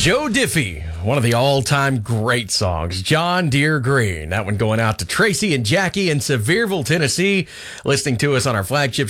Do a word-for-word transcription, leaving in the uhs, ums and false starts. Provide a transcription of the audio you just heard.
Joe Diffie, one of the all-time great songs, John Deere Green. That one going out to Tracy and Jackie in Sevierville, Tennessee, listening to us on our flagship